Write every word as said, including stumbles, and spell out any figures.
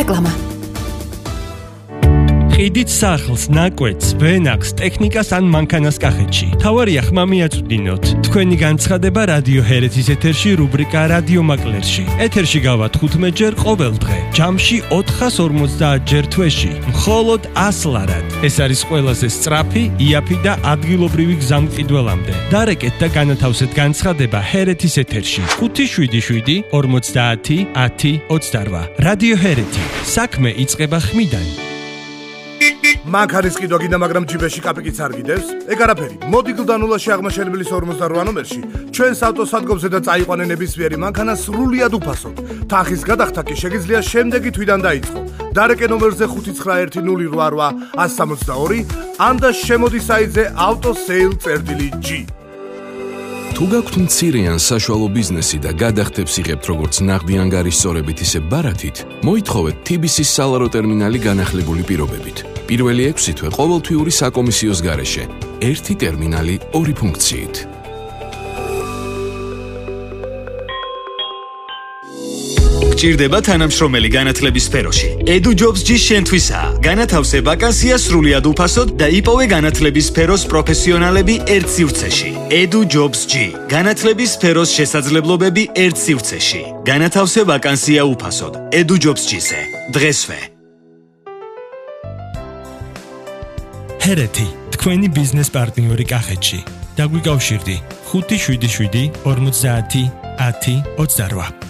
რეკლამა. ყიდით სახლს, ნაკვეთს, ვენახს, ტექნიკას ან მანქანას კახეთში. თავარია ხმა მიაწვდინოთ. თქვენი განცხადება რადიო ჰერეთის ეთერში რუბრიკა რადიო მაკლერში. ეთერში გავა თხუთმეტ ჯერ ყოველ დღე. ჯამში ოთხას ორმოცდაათ ჯერ თვეში. მხოლოდ ას ლარად. ეს არის ყველაზე სწრაფი, იაფი და ადგილობრივი გზა მყიდველამდე. დარეკეთ და განათავსეთ განცხადება ჰერეთის ეთერში. ხუთი შვიდი შვიდი ორმოცდაათი ათი ოცდარვა. რადიო ჰერეთი. საქმე იწყება ხმიდან. მანქანის ყიდვა გინდა, მაგრამ ჯიბეში კაპიკიც არ გიდევს? ეგ არაფერი. მოდი გლდანულაში აღმაშენებლის ორმოცდარვა ნომერში ჩვენს ავტოსადგომზე და წაიყვანე ნებისმიერი მანქანა სრულიად უფასოდ. თანხის გადახდა კი შეგიძლია შემდეგი თვიდან დაიწყო. დარეკე ნომერზე ხუთი ცხრა ერთი ნული რვა რვა ას სამოცდაორი ან და შემოდი საიტზე autosale.g. თუ გაქვთ მცირე ან საშუალო ბიზნესი და გადახდებს იღებთ როგორც ნაღდი ანგარიშსწორებით, ისე ბარათით, მოითხოვეთ თი ბი სი-ის სალარო ტერმინალი განახლებული პირობებით. პირველი ექვსი თვე ყოველთვიური საკომისიოს გარეშე. ერთი ტერმინალი, ორი ფუნქციით. გჭირდება თანამშრომელი განათლების სფეროში. EduJobs-G შენთვისაა. განათავსე ვაკანსია სრულიად უფასოდ და იპოვე განათლების სფეროს პროფესიონალები ერთ სივრცეში. EduJobs-G. განათლების სფეროს შესაძლებლობები ერთ სივრცეში. განათავსე ვაკანსია უფასოდ. EduJobs-G-ზე. დღესვე. ჰერეთი, თქვენი ბიზნეს პარტნიორი კახეთში. დაგვიკავშირდი ხუთი შვიდი შვიდი ორმოცდაათი ათი ოცდარვა.